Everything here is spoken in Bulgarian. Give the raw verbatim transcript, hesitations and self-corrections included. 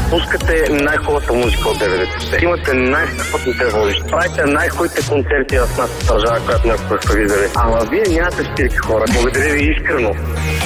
Пускате най-хубавата музика от деветдесетте. Имате най-страхотните водещи. Правите най-хубавите концерти в нашата държава, която не сте виждали. Ама вие нямате стирки, хора. Благодаря ви искрено.